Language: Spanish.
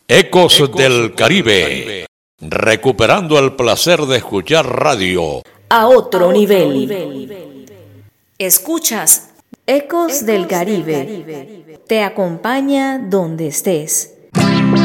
Ecos del Caribe, recuperando el placer de escuchar radio a otro nivel. Escuchas Ecos del Caribe. Te acompaña donde estés.